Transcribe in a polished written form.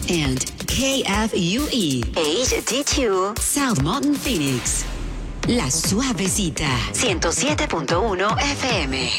and KFUE HD2 South Mountain Phoenix. La Suavecita 107.1 FM.